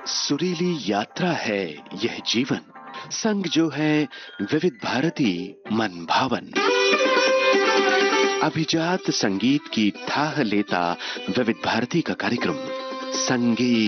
सुरीली यात्रा है यह जीवन, संग जो है विविध भारती मन भावन। अभिजात संगीत की थाह लेता विविध भारती का कार्यक्रम संगीत